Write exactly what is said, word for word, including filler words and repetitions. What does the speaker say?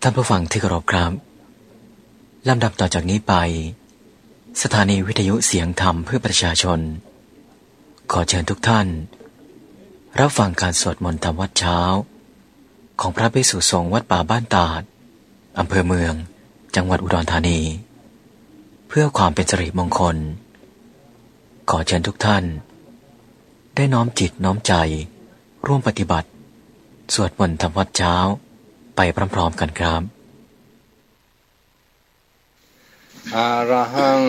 ท่านผู้ฟังที่เคารพครับลำดับต่อจากนี้ไปสถานีวิทยุเสียงธรรมเพื่อประชาชนขอเชิญทุกท่านรับฟังการสวดมนต์ธรรมวัดเช้าของพระภิกษุสงฆ์วัดป่าบ้านตาดอำเภอเมืองจังหวัดอุดรธานีเพื่อความเป็นสิริมงคลขอเชิญทุกท่านได้น้อมจิตน้อมใจร่วมปฏิบัติสวดมนต์ธรรมวัดเช้าไปพร้อมๆกันครับอะระหัง